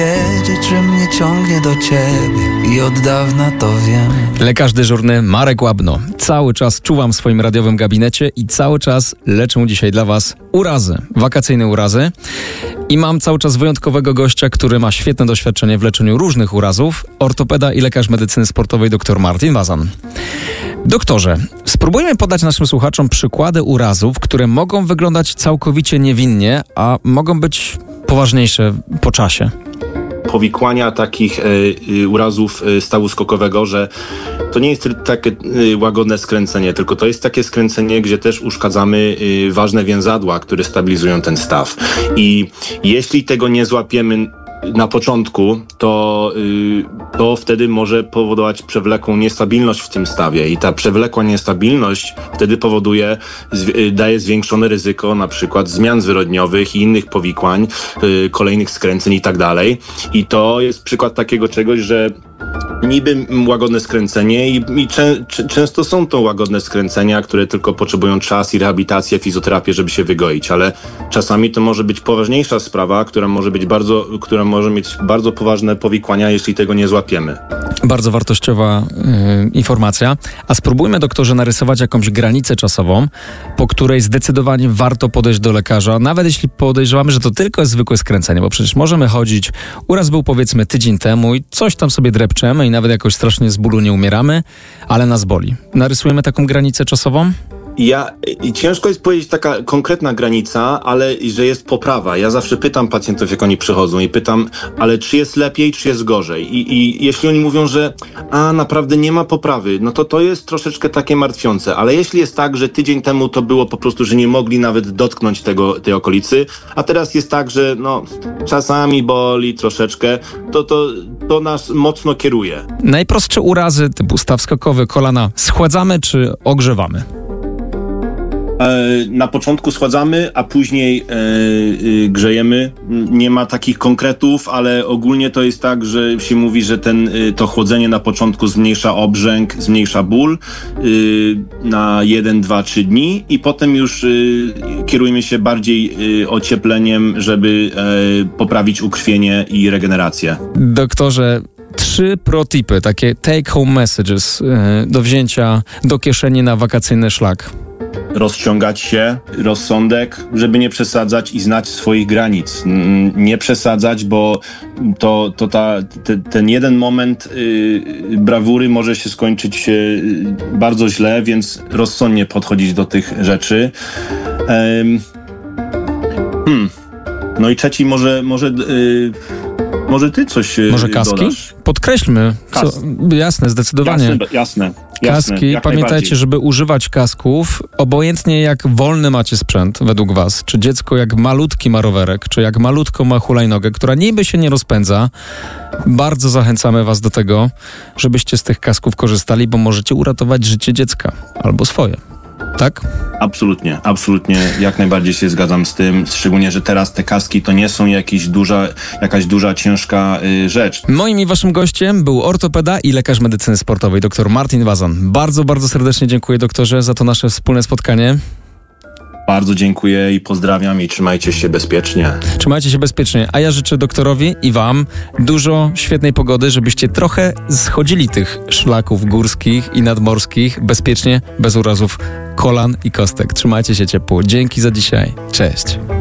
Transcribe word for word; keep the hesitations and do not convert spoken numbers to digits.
Wiedzieć, że mnie ciągnie do ciebie i od dawna to wiem. Lekarz dyżurny Marek Łabno. Cały czas czuwam w swoim radiowym gabinecie i cały czas leczę dzisiaj dla was urazy, wakacyjne urazy. I mam cały czas wyjątkowego gościa, który ma świetne doświadczenie w leczeniu różnych urazów. Ortopeda i lekarz medycyny sportowej dr Martin Wazan. Doktorze, spróbujmy podać naszym słuchaczom przykłady urazów, które mogą wyglądać całkowicie niewinnie, a mogą być poważniejsze po czasie. Powikłania takich y, urazów y, stawu skokowego, że to nie jest takie y, łagodne skręcenie, tylko to jest takie skręcenie, gdzie też uszkadzamy y, ważne więzadła, które stabilizują ten staw. I jeśli tego nie złapiemy na początku, to, yy, to wtedy może powodować przewlekłą niestabilność w tym stawie i ta przewlekła niestabilność wtedy powoduje, zwi- daje zwiększone ryzyko na przykład zmian zwyrodniowych i innych powikłań, yy, kolejnych skręceń i tak dalej. I to jest przykład takiego czegoś, że niby łagodne skręcenie i, i czę, czę, często są to łagodne skręcenia, które tylko potrzebują czas i rehabilitację, fizjoterapię, żeby się wygoić, ale czasami to może być poważniejsza sprawa, która może być bardzo, która może mieć bardzo poważne powikłania, jeśli tego nie złapiemy. Bardzo wartościowa yy, informacja. A spróbujmy, doktorze, narysować jakąś granicę czasową, po której zdecydowanie warto podejść do lekarza, nawet jeśli podejrzewamy, że to tylko jest zwykłe skręcenie, bo przecież możemy chodzić, uraz był powiedzmy tydzień temu i coś tam sobie drepczemy i nawet jakoś strasznie z bólu nie umieramy, ale nas boli. Narysujemy taką granicę czasową? Ja, ciężko jest powiedzieć taka konkretna granica, ale że jest poprawa. Ja zawsze pytam pacjentów, jak oni przychodzą i pytam, ale czy jest lepiej, czy jest gorzej? I, i jeśli oni mówią, że a naprawdę nie ma poprawy, no to to jest troszeczkę takie martwiące. Ale jeśli jest tak, że tydzień temu to było po prostu, że nie mogli nawet dotknąć tego, tej okolicy, a teraz jest tak, że no czasami boli troszeczkę, to, to, to nas mocno kieruje. Najprostsze urazy typu staw skokowy, kolana, schładzamy czy ogrzewamy? Na początku schładzamy, a później e, e, grzejemy. Nie ma takich konkretów, ale ogólnie to jest tak, że się mówi, że ten, to chłodzenie na początku zmniejsza obrzęk, zmniejsza ból e, na jeden, dwa, trzy dni i potem już e, kierujemy się bardziej e, ociepleniem, żeby e, poprawić ukrwienie i regenerację. Doktorze, trzy protipy, takie take home messages e, do wzięcia do kieszeni na wakacyjny szlak. Rozciągać się, rozsądek, żeby nie przesadzać i znać swoich granic. Nie przesadzać, bo to, to ta, te, ten jeden moment yy, brawury może się skończyć yy, bardzo źle, więc rozsądnie podchodzić do tych rzeczy. Ym, hmm. No i trzeci może, może yy, Może ty coś Może kaski? dodasz? Podkreślmy. Co, jasne, zdecydowanie. Jasne, jasne. jasne Kaski, pamiętajcie, żeby używać kasków, obojętnie jak wolny macie sprzęt według was, czy dziecko jak malutki ma rowerek, czy jak malutko ma hulajnogę, która niby się nie rozpędza, bardzo zachęcamy was do tego, żebyście z tych kasków korzystali, bo możecie uratować życie dziecka albo swoje. Tak? Absolutnie, absolutnie, jak najbardziej się zgadzam z tym, szczególnie, że teraz te kaski to nie są jakieś duża, jakaś duża, ciężka y, rzecz. Moim i waszym gościem był ortopeda i lekarz medycyny sportowej dr Martin Wazan. Bardzo, bardzo serdecznie dziękuję, doktorze, za to nasze wspólne spotkanie. Bardzo dziękuję i pozdrawiam i trzymajcie się bezpiecznie. Trzymajcie się bezpiecznie, a ja życzę doktorowi i wam dużo świetnej pogody, żebyście trochę schodzili tych szlaków górskich i nadmorskich bezpiecznie, bez urazów kolan i kostek. Trzymajcie się ciepło. Dzięki za dzisiaj. Cześć.